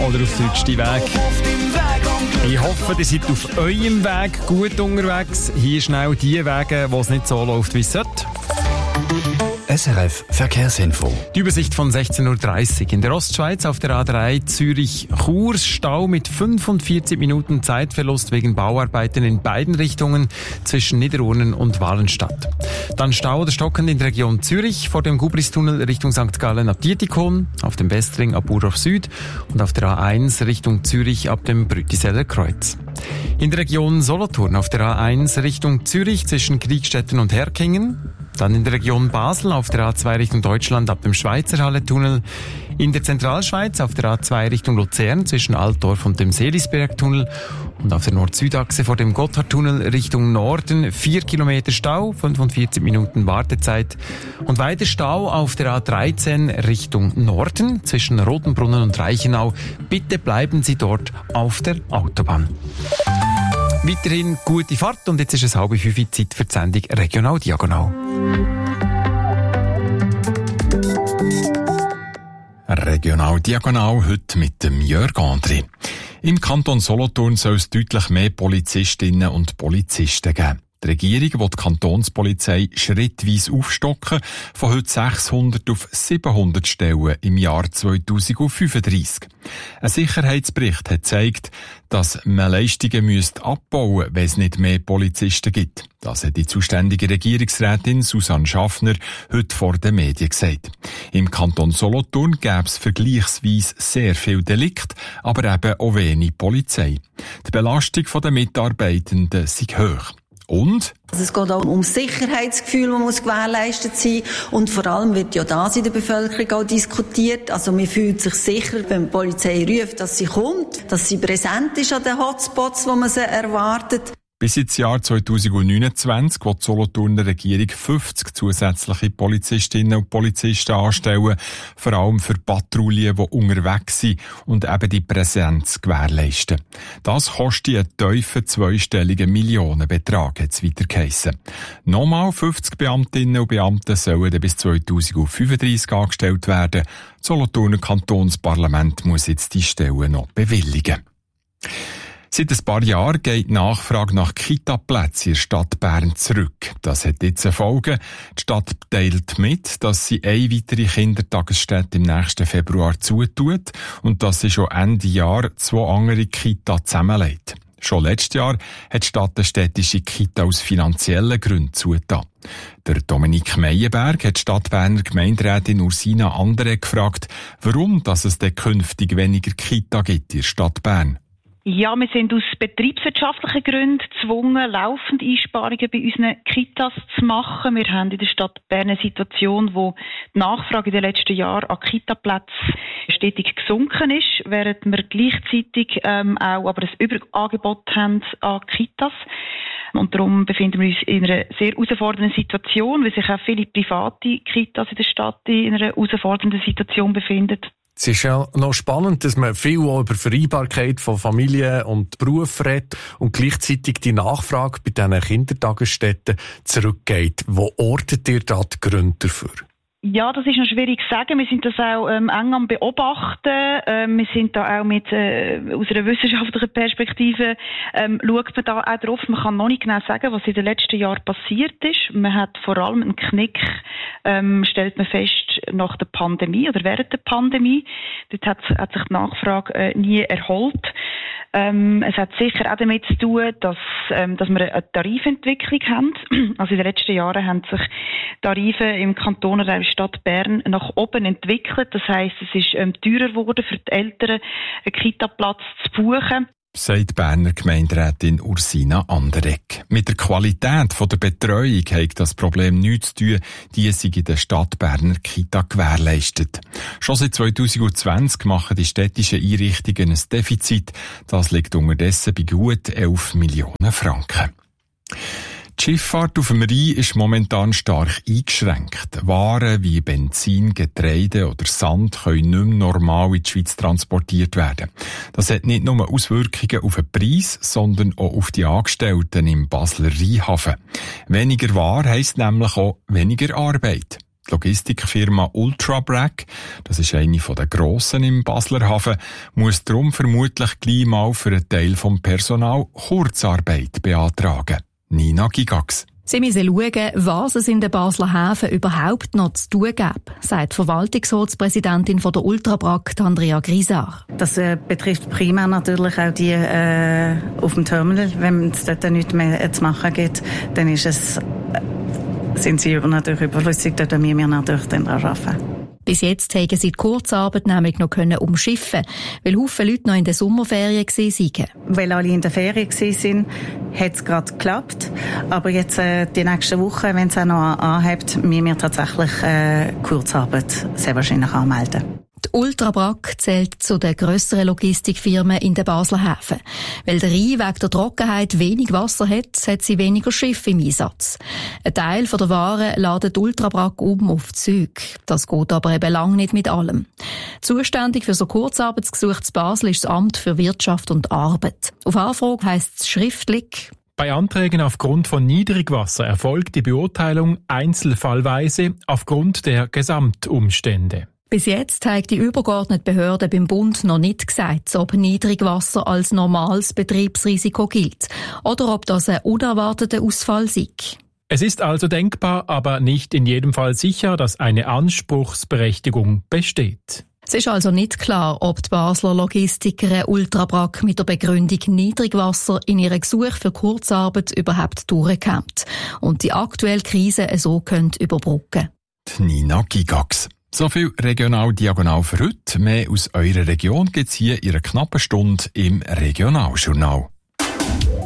oder auf Deutsch Weg. Ich hoffe, ihr seid auf eurem Weg gut unterwegs. Hier schnell die Wege, wo es nicht so läuft, wie es sollte. SRF Verkehrsinfo. Die Übersicht von 16.30 Uhr. In der Ostschweiz auf der A3 Zürich-Chur Stau mit 45 Minuten Zeitverlust wegen Bauarbeiten in beiden Richtungen zwischen Niederurnen und Wallenstadt. Dann Stau oder stockend in der Region Zürich vor dem Gubristunnel Richtung St. Gallen ab Dietikon, auf dem Westring ab Burdorf Süd und auf der A1 Richtung Zürich ab dem Brütiseller Kreuz. In der Region Solothurn auf der A1 Richtung Zürich zwischen Kriegstetten und Herkingen. Dann in der Region Basel auf der A2 Richtung Deutschland ab dem Schweizerhalle-Tunnel. In der Zentralschweiz auf der A2 Richtung Luzern zwischen Altdorf und dem Seelisberg-Tunnel. Und auf der Nord-Süd-Achse vor dem Gotthardtunnel Richtung Norden 4 Kilometer Stau, 45 Minuten Wartezeit. Und weiter Stau auf der A13 Richtung Norden zwischen Rotenbrunnen und Reichenau. Bitte bleiben Sie dort auf der Autobahn. Weiterhin gute Fahrt und jetzt ist es 4:30 Zeit für die Sendung Regional Diagonal. Regional Diagonal heute mit dem Jörg André. Im Kanton Solothurn soll es deutlich mehr Polizistinnen und Polizisten geben. Die Regierung will die Kantonspolizei schrittweise aufstocken, von heute 600 auf 700 Stellen im Jahr 2035. Ein Sicherheitsbericht hat gezeigt, dass man Leistungen abbauen müsste, wenn es nicht mehr Polizisten gibt. Das hat die zuständige Regierungsrätin Susanne Schaffner heute vor den Medien gesagt. Im Kanton Solothurn gäbe es vergleichsweise sehr viel Delikte, aber eben auch wenig Polizei. Die Belastung der Mitarbeitenden sei hoch. Und? Also es geht auch um das Sicherheitsgefühl, das muss gewährleistet sein. Und vor allem wird ja das in der Bevölkerung auch diskutiert. Also man fühlt sich sicher, wenn die Polizei ruft, dass sie kommt, dass sie präsent ist an den Hotspots, wo man sie erwartet. Bis ins Jahr 2029 will die Solothurner Regierung 50 zusätzliche Polizistinnen und Polizisten anstellen, vor allem für Patrouillen, die unterwegs sind und eben die Präsenz gewährleisten. Das kostet einen tiefen zweistelligen Millionenbetrag, hat es weiter geheissen. Nochmal 50 Beamtinnen und Beamte sollen bis 2035 angestellt werden. Das Solothurner Kantonsparlament muss jetzt die Stellen noch bewilligen. Seit ein paar Jahren geht die Nachfrage nach Kita-Plätzen in der Stadt Bern zurück. Das hat jetzt eine Folge. Die Stadt teilt mit, dass sie eine weitere Kindertagesstätte im nächsten Februar zutut und dass sie schon Ende Jahr 2 andere Kita zusammenlegt. Schon letztes Jahr hat die Stadt eine städtische Kita aus finanziellen Gründen zugetan. Der Dominik Meyerberg hat die Stadtberner Gemeinderätin Ursina Andere gefragt, warum dass es denn künftig weniger Kita gibt in der Stadt Bern. Ja, wir sind aus betriebswirtschaftlichen Gründen gezwungen, laufend Einsparungen bei unseren Kitas zu machen. Wir haben in der Stadt Bern eine Situation, wo die Nachfrage in den letzten Jahren an Kitaplätzen stetig gesunken ist, während wir gleichzeitig auch aber ein Überangebot haben an Kitas. Und darum befinden wir uns in einer sehr herausfordernden Situation, weil sich auch viele private Kitas in der Stadt in einer herausfordernden Situation befinden. Es ist ja noch spannend, dass man viel auch über Vereinbarkeit von Familie und Beruf redet und gleichzeitig die Nachfrage bei diesen Kindertagesstätten zurückgeht. Wo ortet ihr da die Gründe dafür? Ja, das ist noch schwierig zu sagen. Wir sind das auch eng am Beobachten. Wir sind da auch mit aus einer wissenschaftlichen Perspektive schaut man da auch drauf. Man kann noch nicht genau sagen, was in den letzten Jahren passiert ist. Man hat vor allem einen Knick, stellt man fest, nach der Pandemie oder während der Pandemie. Dort hat sich die Nachfrage nie erholt. Es hat sicher auch damit zu tun, dass wir eine Tarifentwicklung haben. Also in den letzten Jahren haben sich Tarife im Kanton oder in der Stadt Bern nach oben entwickelt. Das heisst, es ist teurer geworden für die Eltern, einen Kita-Platz zu buchen. Sagt Berner Gemeinderätin Ursina Anderegg. Mit der Qualität der Betreuung hat das Problem nichts zu tun, die sei in der Stadt Berner Kita gewährleistet. Schon seit 2020 machen die städtischen Einrichtungen ein Defizit. Das liegt unterdessen bei gut 11 Millionen Franken. Die Schifffahrt auf dem Rhein ist momentan stark eingeschränkt. Waren wie Benzin, Getreide oder Sand können nicht mehr normal in die Schweiz transportiert werden. Das hat nicht nur Auswirkungen auf den Preis, sondern auch auf die Angestellten im Basler Rheinhafen. Weniger Ware heisst nämlich auch weniger Arbeit. Die Logistikfirma Ultrabrac, das ist eine der grossen im Basler Hafen, muss darum vermutlich gleich mal für einen Teil vom Personal Kurzarbeit beantragen. Nina Gigax. Sie müssen schauen, was es in den Basler Häfen überhaupt noch zu tun gibt, sagt Verwaltungsratspräsidentin von der Ultrabrac, Andrea Grisar. Das betrifft primär natürlich auch die auf dem Terminal. Wenn es dort nichts mehr zu machen gibt, dann sind sie natürlich überflüssig, dort müssen wir natürlich dann arbeiten. Bis jetzt haben sie die Kurzarbeit nämlich noch umschiffen, weil viele Leute noch in den Sommerferien waren. Weil alle in der Ferien waren, hat es gerade geklappt. Aber jetzt die nächsten Wochen, wenn es auch noch anhebt, müssen wir tatsächlich Kurzarbeit sehr wahrscheinlich anmelden. Die Ultrabrac zählt zu den grösseren Logistikfirmen in den Basler Häfen. Weil der Rhein wegen der Trockenheit wenig Wasser hat sie weniger Schiffe im Einsatz. Ein Teil der Waren ladet die Ultrabrac auf Züge. Das geht aber eben lang nicht mit allem. Zuständig für so Kurzarbeitsgesuche zu Basel ist das Amt für Wirtschaft und Arbeit. Auf Anfrage heisst es schriftlich: Bei Anträgen aufgrund von Niedrigwasser erfolgt die Beurteilung einzelfallweise aufgrund der Gesamtumstände. Bis jetzt hat die übergeordnete Behörde beim Bund noch nicht gesagt, ob Niedrigwasser als normales Betriebsrisiko gilt oder ob das ein unerwarteter Ausfall sei. Es ist also denkbar, aber nicht in jedem Fall sicher, dass eine Anspruchsberechtigung besteht. Es ist also nicht klar, ob die Basler Logistikerin Ultrabrac mit der Begründung Niedrigwasser in ihrem Gesuch für Kurzarbeit überhaupt durchkommt und die aktuelle Krise so überbrücken könnte. Nina Gigax. So viel regional diagonal für heute. Mehr aus eurer Region gibt's hier in einer knappen Stunde im Regionaljournal.